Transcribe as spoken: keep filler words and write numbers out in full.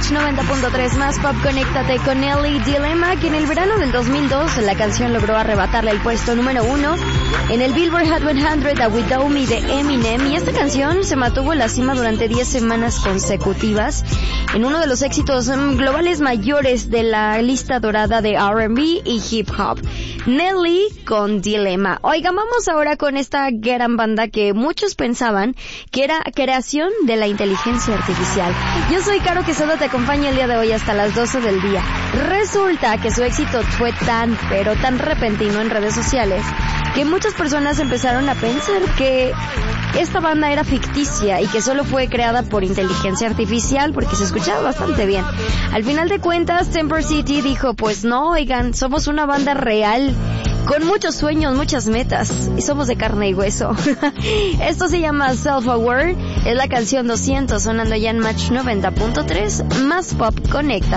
Match noventa punto tres más Pop. Conéctate con Nelly. Dilemma, que en el verano del dos mil dos la canción logró arrebatarle el puesto número uno en el Billboard Hot cien a Without Me de Eminem, y esta canción se mantuvo en la cima durante diez semanas consecutivas en uno de los éxitos globales mayores de la lista dorada de R and B y hip hop. Nelly con Dilemma. Oigan, vamos ahora con esta gran banda que muchos pensaban que era creación de la inteligencia artificial. Yo soy Caro Quesada, te acompaño el día de hoy hasta las doce del día. Resulta que su éxito fue tan, pero tan repentino en redes sociales que muchas personas empezaron a pensar que esta banda era ficticia y que solo fue creada por inteligencia artificial, porque se escuchaba bastante bien. Al final de cuentas, Temper City dijo, pues no, oigan, somos una banda real, con muchos sueños, muchas metas, y somos de carne y hueso. Esto se llama Self-Aware, es la canción doscientos, sonando ya en Match noventa punto tres, más Pop. Conecta.